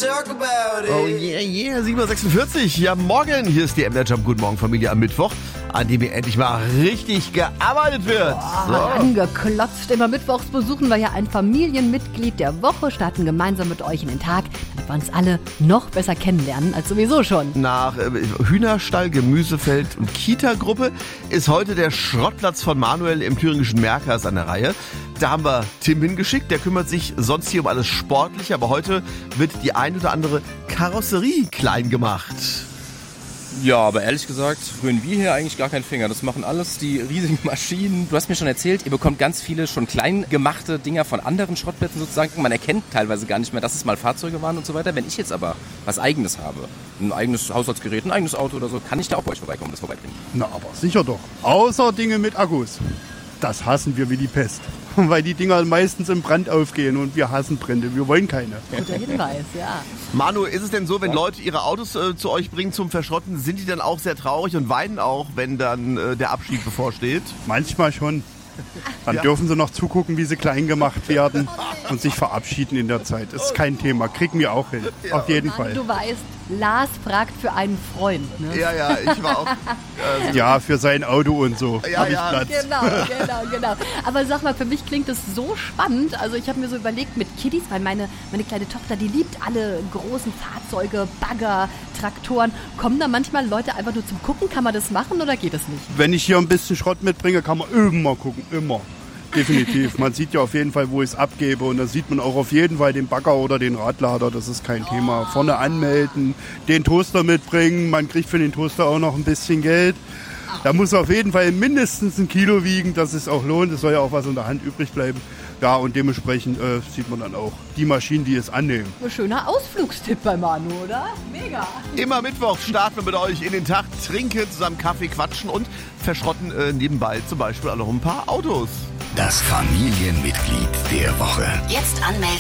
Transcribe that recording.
Oh yeah, 7.46 Uhr. Ja, morgen. Hier ist die MDR Jump. Guten Morgen, Familie, am Mittwoch, an dem hier endlich mal richtig gearbeitet wird. Angeklotzt. Immer mittwochs besuchen wir ja ein Familienmitglied der Woche, starten gemeinsam mit euch in den Tag, damit wir uns alle noch besser kennenlernen als sowieso schon. Nach Hühnerstall, Gemüsefeld und Kita-Gruppe ist heute der Schrottplatz von Manuel im thüringischen Merkers an der Reihe. Da haben wir Tim hingeschickt, der kümmert sich sonst hier um alles Sportliche, aber heute wird die ein oder andere Karosserie klein gemacht. Ja, aber ehrlich gesagt rühren wir hier eigentlich gar keinen Finger. Das machen alles die riesigen Maschinen. Du hast mir schon erzählt, ihr bekommt ganz viele schon klein gemachte Dinger von anderen Schrottplätzen sozusagen. Man erkennt teilweise gar nicht mehr, dass es mal Fahrzeuge waren und so weiter. Wenn ich jetzt aber was Eigenes habe, ein eigenes Haushaltsgerät, ein eigenes Auto oder so, kann ich da auch bei euch vorbeikommen und das vorbeibringen? Na, aber sicher doch. Außer Dinge mit Akkus. Das hassen wir wie die Pest. Weil die Dinger meistens im Brand aufgehen und wir hassen Brände. Wir wollen keine. Guter Hinweis, ja. Manu, ist es denn so, wenn Leute ihre Autos zu euch bringen zum Verschrotten, sind die dann auch sehr traurig und weinen auch, wenn dann der Abschied bevorsteht? Manchmal schon. Dann dürfen sie noch zugucken, wie sie klein gemacht werden und sich verabschieden in der Zeit. Das ist kein Thema. Kriegen wir auch hin. Auf jeden Fall. Du weißt, Lars fragt für einen Freund, ne? Ja, ich war auch. Ja, für sein Auto und so habe ich Platz. Genau. Aber sag mal, für mich klingt es so spannend. Also ich habe mir so überlegt mit Kiddies, weil meine kleine Tochter, die liebt alle großen Fahrzeuge, Bagger, Traktoren. Kommen da manchmal Leute einfach nur zum Gucken? Kann man das machen oder geht das nicht? Wenn ich hier ein bisschen Schrott mitbringe, kann man immer gucken. Immer. Definitiv. Man sieht ja auf jeden Fall, wo ich es abgebe. Und da sieht man auch auf jeden Fall den Bagger oder den Radlader. Das ist kein Thema. Vorne anmelden, den Toaster mitbringen. Man kriegt für den Toaster auch noch ein bisschen Geld. Da muss auf jeden Fall mindestens 1 Kilo wiegen, dass es auch lohnt. Es soll ja auch was in der Hand übrig bleiben. Ja, und dementsprechend sieht man dann auch die Maschinen, die es annehmen. Ein schöner Ausflugstipp bei Manu, oder? Mega. Immer Mittwoch starten wir mit euch in den Tag, trinken zusammen Kaffee, quatschen und verschrotten nebenbei zum Beispiel auch noch ein paar Autos. Das Familienmitglied der Woche. Jetzt anmelden.